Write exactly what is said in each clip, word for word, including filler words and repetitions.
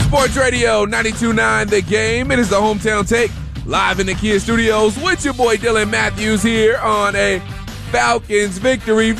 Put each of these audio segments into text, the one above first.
Sports Radio ninety-two point nine The Game. It is the Hometown Take, live in the Kia Studios with your boy Dylan Matthews here on a Falcons Victory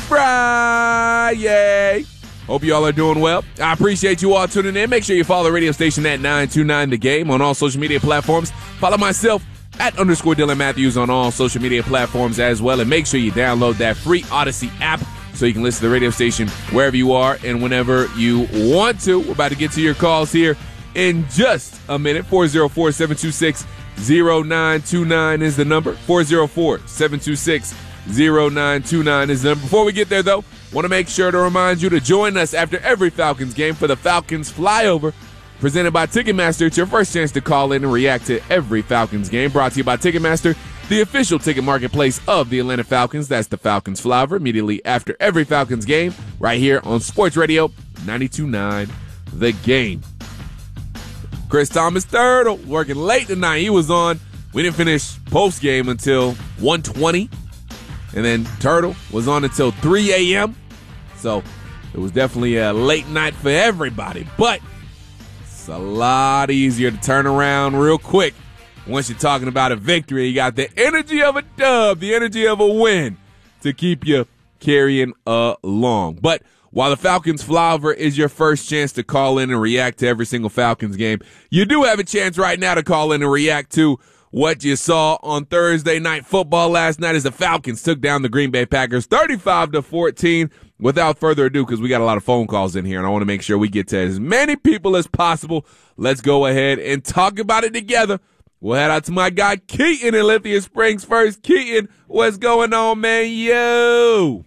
Friday. Hope you all are doing well. I appreciate you all tuning in. Make sure you follow the radio station at nine two nine The Game on all social media platforms. Follow myself at underscore Dylan Matthews on all social media platforms as well. And make sure you download that free Odyssey app so you can listen to the radio station wherever you are and whenever you want to. We're about to get to your calls here in just a minute. four oh four, seven two six, oh nine two nine is the number. four oh four, seven two six, oh nine two nine is the number. Before we get there, though, want to make sure to remind you to join us after every Falcons game for the Falcons Flyover, presented by Ticketmaster. It's your first chance to call in and react to every Falcons game. Brought to you by Ticketmaster, the official ticket marketplace of the Atlanta Falcons. That's the Falcons Flyover, immediately after every Falcons game, right here on Sports Radio ninety-two point nine The Game. Chris Thomas Turtle working late tonight. He was on. We didn't finish post game until one twenty, and then Turtle was on until three a.m. So it was definitely a late night for everybody. But it's a lot easier to turn around real quick once you're talking about a victory. You got the energy of a dub, the energy of a win to keep you carrying along. But while the Falcons Flyover is your first chance to call in and react to every single Falcons game, you do have a chance right now to call in and react to what you saw on Thursday Night Football last night as the Falcons took down the Green Bay Packers thirty-five to fourteen. Without further ado, because we got a lot of phone calls in here, and I want to make sure we get to as many people as possible, let's go ahead and talk about it together. We'll head out to my guy Keaton in Lithia Springs first. Keaton, what's going on, man? Yo!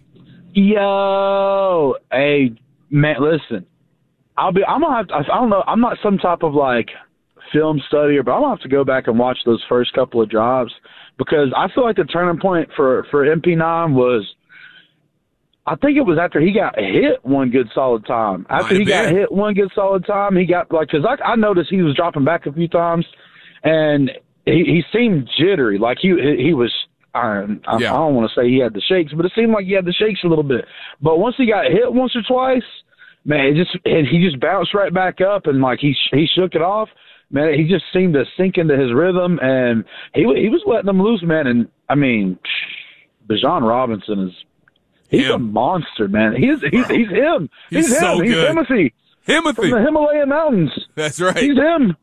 Yo, hey, man, listen, I'll be, I'm gonna have to, I don't know, I'm not some type of like film studier, but I'm gonna have to go back and watch those first couple of drives because I feel like the turning point for, for M P nine was, I think it was after he got hit one good solid time. After he got hit one good solid time, he got like, cause I, I noticed he was dropping back a few times and he, he seemed jittery. Like he, he was, I, I, yeah. I don't want to say he had the shakes, but it seemed like he had the shakes a little bit. But once he got hit once or twice, man, it just it, he just bounced right back up and like he he shook it off. Man, he just seemed to sink into his rhythm and he he was letting them loose, man. And I mean, Bijan Robinson is he's him. a monster, man. He's he's he's him. He's, he's so him. good. He's Timothy. Timothy From the Himalayan mountains. That's right. He's him.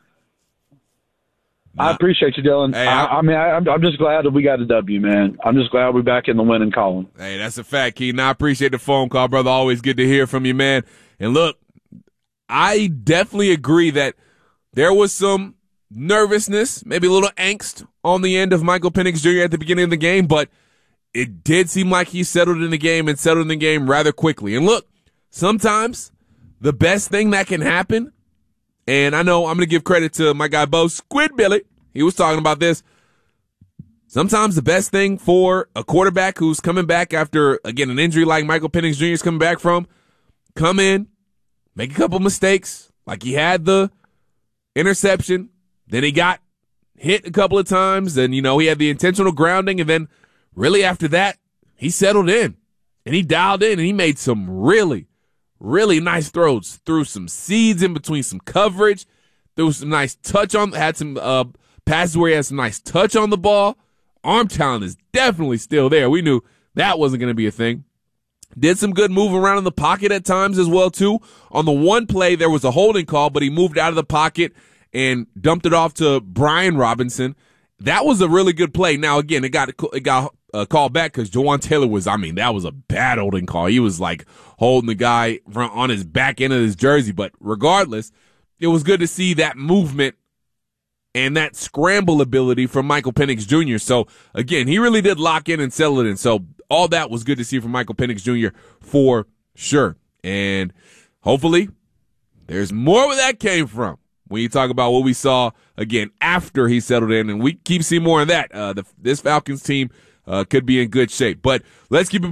I appreciate you, Dylan. Hey, I, I, I mean, I, I'm, I'm just glad that we got a W, man. I'm just glad we're back in the winning column. Hey, that's a fact, Keaton. I appreciate the phone call, brother. Always good to hear from you, man. And look, I definitely agree that there was some nervousness, maybe a little angst on the end of Michael Penix Junior at the beginning of the game, but it did seem like he settled in the game and settled in the game rather quickly. And look, sometimes the best thing that can happen, and I know I'm going to give credit to my guy Bo Squid Billy. He was talking about this. Sometimes the best thing for a quarterback who's coming back after, again, an injury like Michael Penix Junior is coming back from, come in, make a couple mistakes, like he had the interception, then he got hit a couple of times, and, you know, he had the intentional grounding, and then really after that, he settled in, and he dialed in, and he made some really, really nice throws, threw some seeds in between some coverage, there was some nice touch on, had some uh, passes where he had some nice touch on the ball. Arm talent is definitely still there. We knew that wasn't going to be a thing. Did some good move around in the pocket at times as well, too. On the one play, there was a holding call, but he moved out of the pocket and dumped it off to Brian Robinson. That was a really good play. Now, again, it got it got uh, called back because Jawan Taylor was, I mean, that was a bad holding call. He was like holding the guy on his back end of his jersey. But regardless, it was good to see that movement and that scramble ability from Michael Penix Junior So, again, he really did lock in and settle it in. So, all that was good to see from Michael Penix Junior for sure. And hopefully, there's more where that came from when you talk about what we saw, again, after he settled in. And we keep seeing more of that. Uh, the, this Falcons team uh, could be in good shape. But let's keep it